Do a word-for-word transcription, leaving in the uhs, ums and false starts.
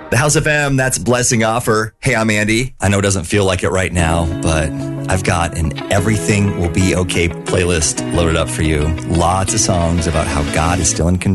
The House F M, that's Blessing Offer. Hey, I'm Andy. I know it doesn't feel like it right now, but I've got an Everything Will Be Okay playlist loaded up for you. Lots of songs about how God is still in control.